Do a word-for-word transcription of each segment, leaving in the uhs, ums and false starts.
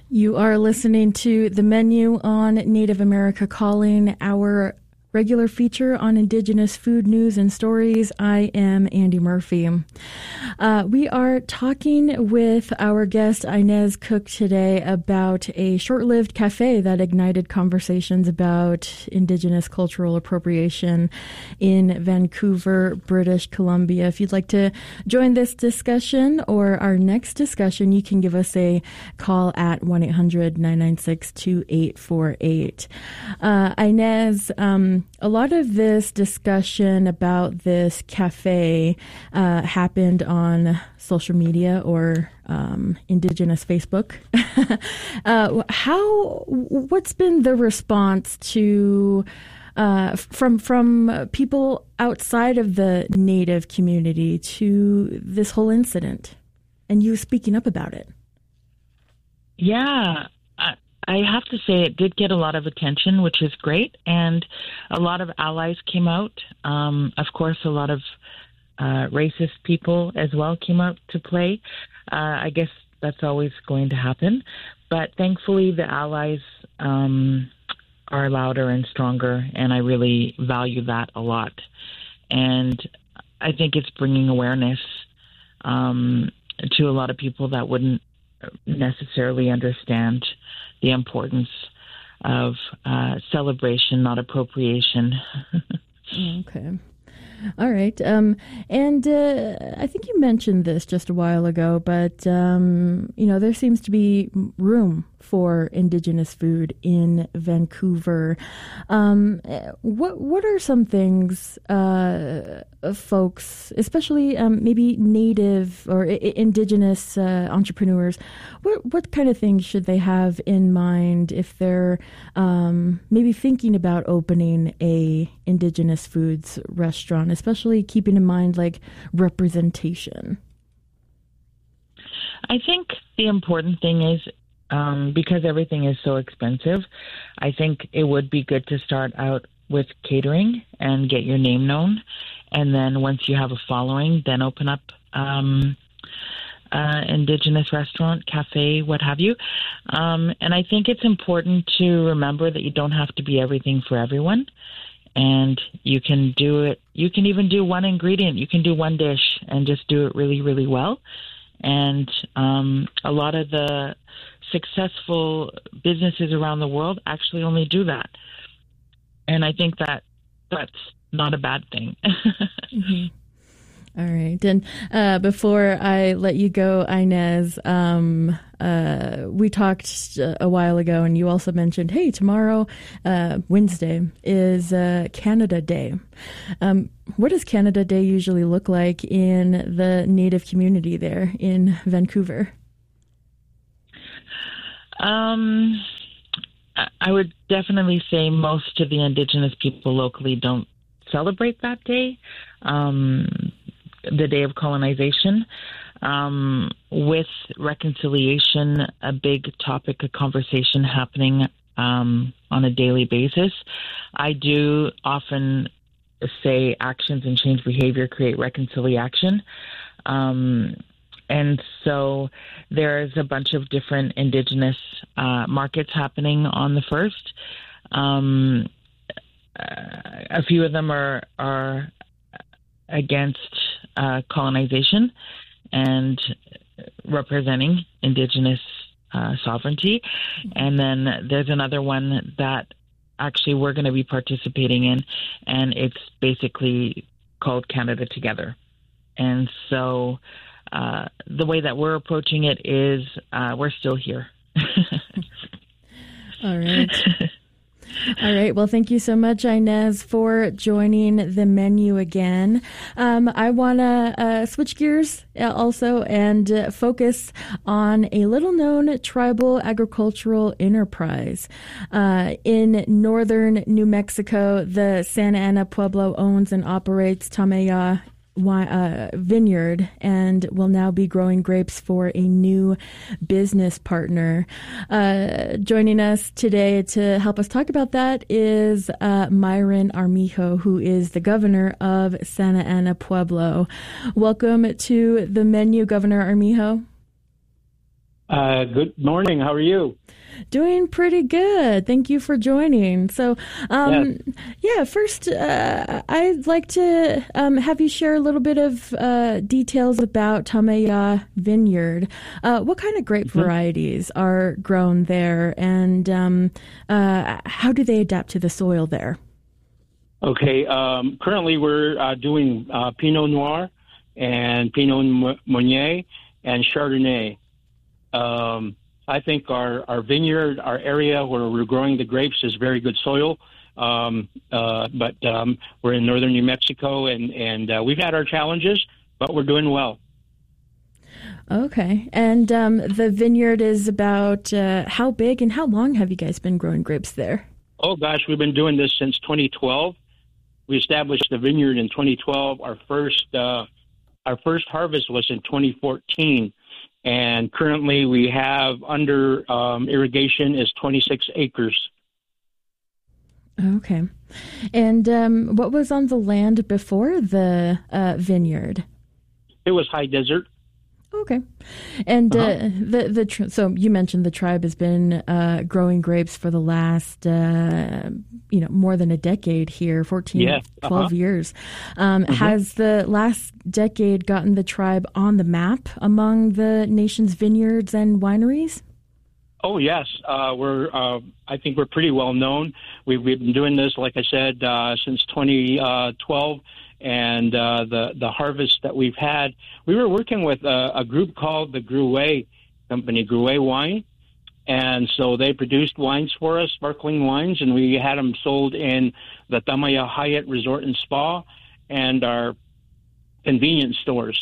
You are listening to The Menu on Native America Calling, our regular feature on Indigenous food news and stories. I am Andy Murphy. Uh, we are talking with our guest Inez Cook today about a short-lived cafe that ignited conversations about Indigenous cultural appropriation in Vancouver, British Columbia. If you'd like to join this discussion or our next discussion, you can give us a call at one eight hundred nine nine six two eight four eight. Uh, Inez, um, a lot of this discussion about this cafe uh, happened on social media or um, Indigenous Facebook. uh, how? What's been the response to uh, from from people outside of the Native community to this whole incident, and you speaking up about it? Yeah. I have to say it did get a lot of attention, which is great, and a lot of allies came out. Um, of course, a lot of uh, racist people as well came out to play. Uh, I guess that's always going to happen, but thankfully the allies um, are louder and stronger, and I really value that a lot. And I think it's bringing awareness um, to a lot of people that wouldn't necessarily understand the importance of uh, celebration, not appropriation. Okay. All right. Um, and uh, I think you mentioned this just a while ago, but, um, you know, there seems to be room for Indigenous food in Vancouver. Um, what what are some things uh, folks, especially um, maybe Native or I- Indigenous uh, entrepreneurs, what what kind of things should they have in mind if they're um, maybe thinking about opening a Indigenous foods restaurant, especially keeping in mind like representation? I think the important thing is, Um, because everything is so expensive, I think it would be good to start out with catering and get your name known. And then once you have a following, then open up um, uh, Indigenous restaurant, cafe, what have you. Um, and I think it's important to remember that you don't have to be everything for everyone. And you can do it. You can even do one ingredient. You can do one dish and just do it really, really well. And um, a lot of the successful businesses around the world actually only do that. And I think that that's not a bad thing. Mm-hmm. All right. And uh, before I let you go, Inez, um, uh, we talked a while ago and you also mentioned, hey, tomorrow, uh, Wednesday, is uh, Canada Day. Um, what does Canada Day usually look like in the Native community there in Vancouver? Um, I would definitely say most of the Indigenous people locally don't celebrate that day, um, the day of colonization. Um, with reconciliation, a big topic of conversation happening um, on a daily basis, I do often say actions and change behavior create reconciliation. Um, And so there's a bunch of different Indigenous uh, markets happening on the first. Um, uh, a few of them are are against uh, colonization and representing Indigenous uh, sovereignty. And then there's another one that actually we're going to be participating in, and it's basically called Canada Together. And so Uh, the way that we're approaching it is uh, we're still here. All right. All right. Well, thank you so much, Inez, for joining the menu again. Um, I want to uh, switch gears also and uh, focus on a little-known tribal agricultural enterprise. Uh, in northern New Mexico, the Santa Ana Pueblo owns and operates Tameya Uh, vineyard and will now be growing grapes for a new business partner. Uh, joining us today to help us talk about that is uh, Myron Armijo, who is the governor of Santa Ana Pueblo. Welcome to the menu, Governor Armijo. Uh, good morning. How are you? Doing pretty good. Thank you for joining. So, um, yeah. yeah, first, uh, I'd like to um, have you share a little bit of uh, details about Tamaya Vineyard. Uh, what kind of grape mm-hmm. varieties are grown there, and um, uh, how do they adapt to the soil there? Okay, um, currently we're uh, doing uh, Pinot Noir and Pinot Meunier and Chardonnay. Um, I think our, our vineyard, our area where we're growing the grapes is very good soil. Um, uh, but um, we're in northern New Mexico, and, and uh, we've had our challenges, but we're doing well. Okay. And um, the vineyard is about uh, how big and how long have you guys been growing grapes there? Oh, gosh, we've been doing this since twenty twelve. We established the vineyard in twenty twelve. Our first uh, our first harvest was in twenty fourteen. And currently we have under um, irrigation is twenty-six acres. Okay. And um, what was on the land before the uh, vineyard? It was high desert. Okay. And uh, uh-huh. the the tri- so you mentioned the tribe has been uh, growing grapes for the last uh, you know more than a decade here, fourteen, yeah. uh-huh. twelve years. Um, mm-hmm. Has the last decade gotten the tribe on the map among the nation's vineyards and wineries? Oh, yes. Uh, we're uh, I think we're pretty well known. We've, we've been doing this, like I said, uh, since twenty twelve. And uh, the the harvest that we've had, we were working with a, a group called the Gruet Company, Gruet Wine, and so they produced wines for us, sparkling wines, and we had them sold in the Tamaya Hyatt Resort and Spa and our convenience stores.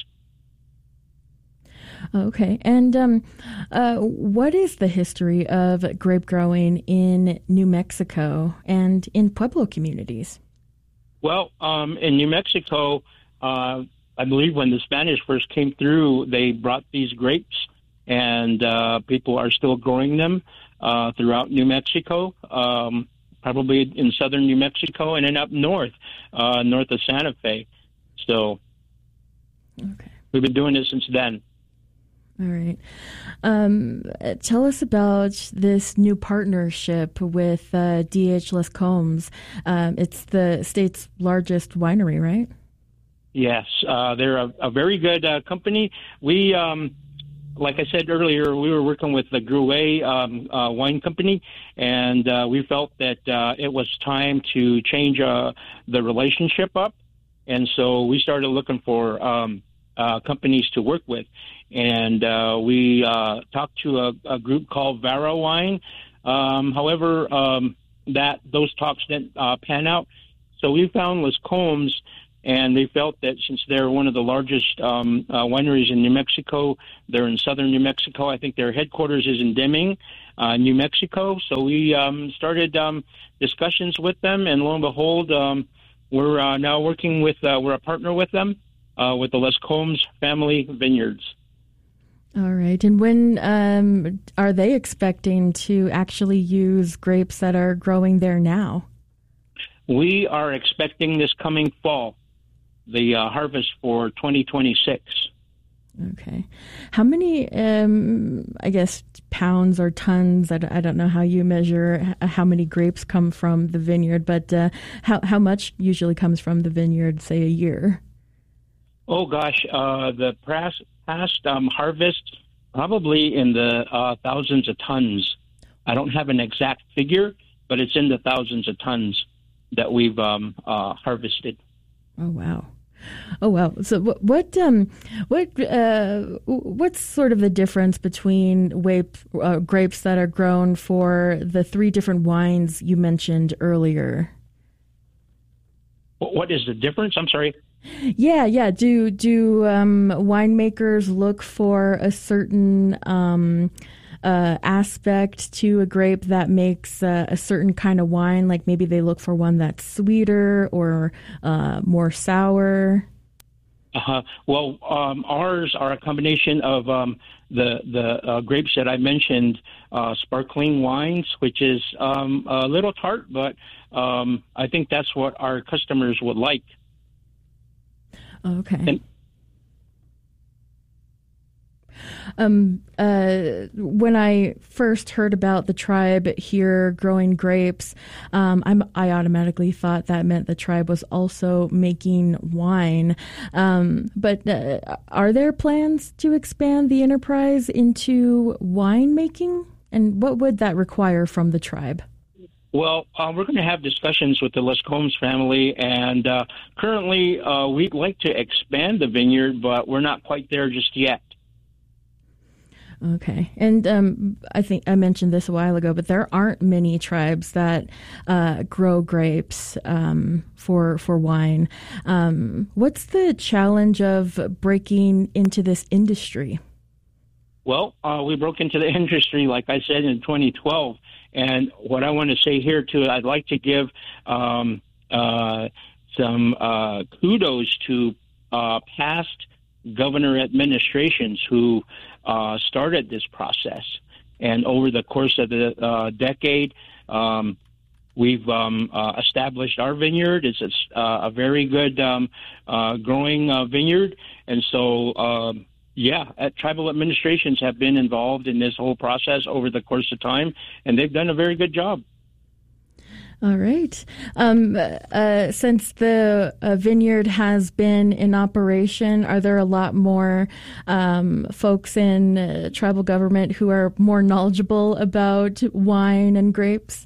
Okay, and um, uh, what is the history of grape growing in New Mexico and in Pueblo communities? Well, um, in New Mexico, uh, I believe when the Spanish first came through, they brought these grapes, and uh, people are still growing them uh, throughout New Mexico, um, probably in southern New Mexico, and then up north, uh, north of Santa Fe. So okay. We've been doing this since then. All right. Um, tell us about this new partnership with uh, D H Les Combs. Um, it's the state's largest winery, right? Yes. Uh, they're a, a very good uh, company. We, um, like I said earlier, we were working with the Gruet um, uh, Wine Company, and uh, we felt that uh, it was time to change uh, the relationship up. And so we started looking for um, uh, companies to work with. And uh, we uh, talked to a, a group called Vara Wine. Um, however, um, that those talks didn't uh, pan out. So we found Les Combs, and they felt that since they're one of the largest um, uh, wineries in New Mexico, they're in southern New Mexico. I think their headquarters is in Deming, uh, New Mexico. So we um, started um, discussions with them, and lo and behold, um, we're uh, now working with, uh, we're a partner with them, uh, with the Les Combs Family Vineyards. All right. And when um, are they expecting to actually use grapes that are growing there now? We are expecting this coming fall, the uh, harvest for twenty twenty-six. Okay. How many, um, I guess, pounds or tons, I, I don't know how you measure how many grapes come from the vineyard, but uh, how, how much usually comes from the vineyard, say, a year? Oh, gosh. Uh, the past, past um, harvest, probably in the uh, thousands of tons. I don't have an exact figure, but it's in the thousands of tons that we've um, uh, harvested. Oh, wow. Oh, wow. So what, what, um, what, uh, what's sort of the difference between wape, uh, grapes that are grown for the three different wines you mentioned earlier? What is the difference? I'm sorry. Yeah, yeah. Do do um, winemakers look for a certain um, uh, aspect to a grape that makes uh, a certain kind of wine? Like maybe they look for one that's sweeter or uh, more sour? Uh-huh. Well, um, ours are a combination of um, the the uh, grapes that I mentioned, uh, sparkling wines, which is um, a little tart, but um, I think that's what our customers would like. Okay. And, Um, uh, when I first heard about the tribe here growing grapes, um, I'm, I automatically thought that meant the tribe was also making wine. Um, but uh, are there plans to expand the enterprise into winemaking? And what would that require from the tribe? Well, uh, we're going to have discussions with the Lescombs family, and uh, currently uh, we'd like to expand the vineyard, but we're not quite there just yet. Okay. And um, I think I mentioned this a while ago, but there aren't many tribes that uh, grow grapes um, for for wine. Um, what's the challenge of breaking into this industry? Well, uh, we broke into the industry, like I said, in twenty twelve. And what I want to say here, too, I'd like to give um, uh, some uh, kudos to uh, past governor administrations who uh, started this process. And over the course of the uh, decade, um, we've um, uh, established our vineyard. It's a, uh, a very good um, uh, growing uh, vineyard. And so, um, yeah, at tribal administrations have been involved in this whole process over the course of time, and they've done a very good job. All right. Um, uh, since the uh, vineyard has been in operation, are there a lot more um, folks in uh, tribal government who are more knowledgeable about wine and grapes?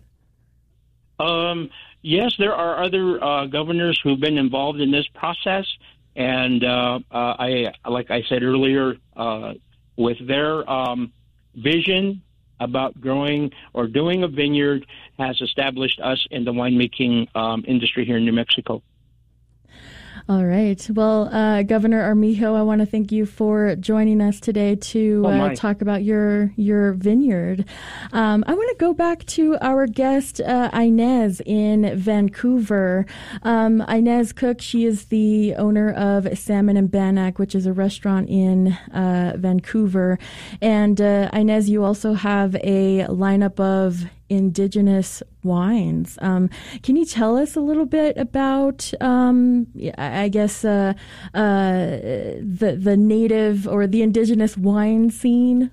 Um, yes, there are other uh, governors who've been involved in this process, and uh, uh, I, like I said earlier, uh, with their um, vision about growing or doing a vineyard has established us in the winemaking um, industry here in New Mexico. All right. Well, uh, Governor Armijo, I want to thank you for joining us today to uh, oh talk about your your vineyard. Um, I want to go back to our guest, uh, Inez in Vancouver. Um, Inez Cook, she is the owner of Salmon and Bannock, which is a restaurant in uh, Vancouver. And uh, Inez, you also have a lineup of Indigenous wines. Um, can you tell us a little bit about, um, I guess, uh, uh, the the native or the Indigenous wine scene?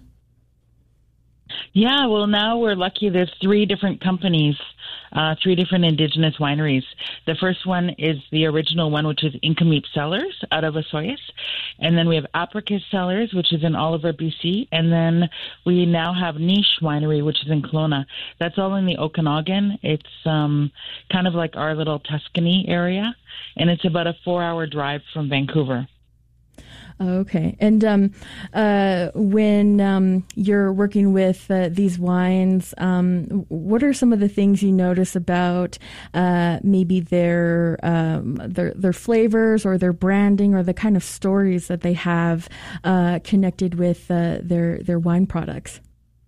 Yeah, well, now we're lucky. There's three different companies, uh, three different Indigenous wineries. The first one is the original one, which is Incameep Cellars out of Osoyoos. And then we have Apricus Cellars, which is in Oliver, B C. And then we now have Niche Winery, which is in Kelowna. That's all in the Okanagan. It's um, kind of like our little Tuscany area. And it's about a four-hour drive from Vancouver. Okay. And um, uh, when um, you're working with uh, these wines, um, what are some of the things you notice about uh, maybe their, um, their their flavors or their branding or the kind of stories that they have uh, connected with uh, their their wine products?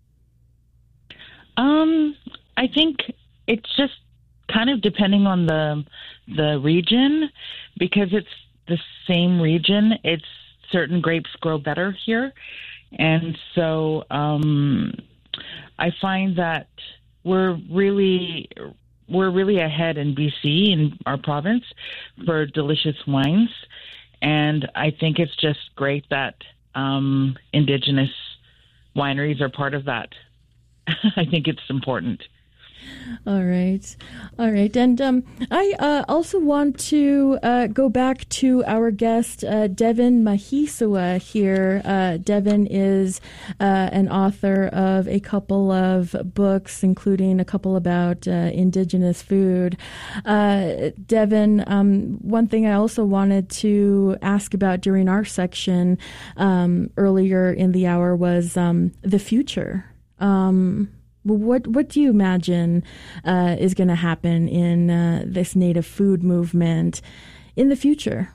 Um, I think it's just kind of depending on the the region, because it's the same region. It's certain grapes grow better here. And so um, I find that we're really we're really ahead in B C, in our province, for delicious wines. And I think it's just great that um, Indigenous wineries are part of that. I think it's important. All right. All right. And um, I uh, also want to uh, go back to our guest, uh, Devin Mahisua here. Uh, Devin is uh, an author of a couple of books, including a couple about uh, Indigenous food. Uh, Devin, um, one thing I also wanted to ask about during our section um, earlier in the hour was um, the future. Um What what do you imagine uh, is going to happen in uh, this native food movement in the future?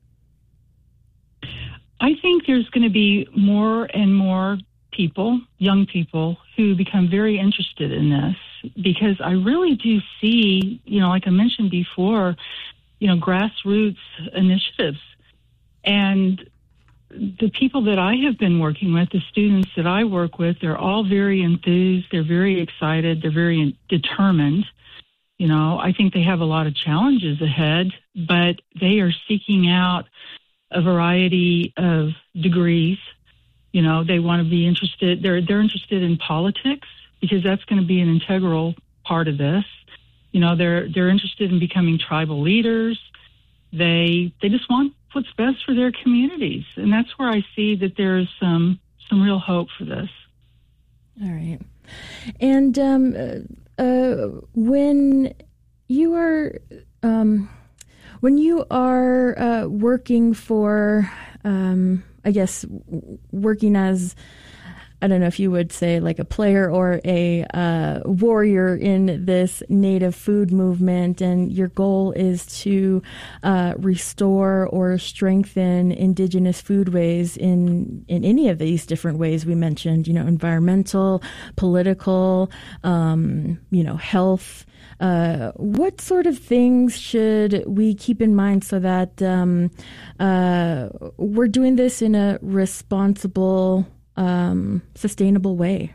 I think there's going to be more and more people, young people, who become very interested in this, because I really do see, you know, like I mentioned before, you know, grassroots initiatives. And the people that I have been working with, the students that I work with, they're all very enthused. They're very excited. They're very determined. You know, I think they have a lot of challenges ahead, but they are seeking out a variety of degrees, You know, they want to be interested. They're they're interested in politics because that's going to be an integral part of this. You know, they're they're interested in becoming tribal leaders. They they just want what's best for their communities, and that's where I see that there's some some real hope for this. All right, and um, uh, when you are um, when you are uh, working for, um, I guess, working as, I don't know if you would say like a player or a uh, warrior in this native food movement, and your goal is to uh, restore or strengthen indigenous foodways in, in any of these different ways we mentioned, you know, environmental, political, um, you know, health. Uh, what sort of things should we keep in mind so that um, uh, we're doing this in a responsible, Um, sustainable way?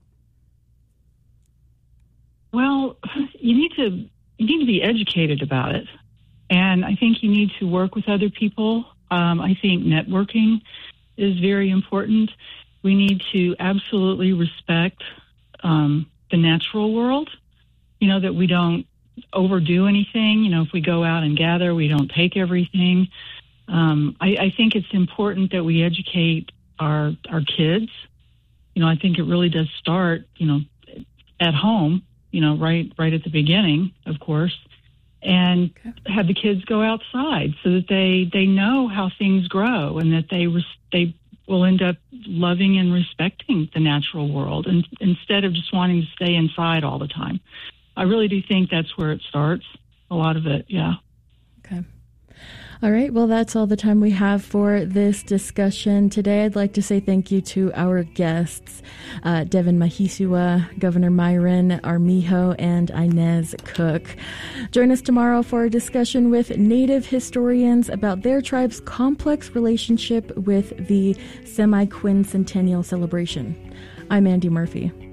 Well, you need to you need to be educated about it, and I think you need to work with other people. Um, I think networking is very important. We need to absolutely respect um, the natural world. You know, that we don't overdo anything. You know, if we go out and gather, we don't take everything. Um, I, I think it's important that we educate our our kids. You know, I think it really does start, you know, at home, you know, right right at the beginning, of course, and okay. have the kids go outside so that they, they know how things grow and that they res- they will end up loving and respecting the natural world, and instead of just wanting to stay inside all the time. I really do think that's where it starts, a lot of it, yeah. Okay. All right. Well, that's all the time we have for this discussion today. I'd like to say thank you to our guests, uh, Devin Mahisua, Governor Myron Armijo, and Inez Cook. Join us tomorrow for a discussion with Native historians about their tribe's complex relationship with the semi-quincentennial celebration. I'm Andy Murphy.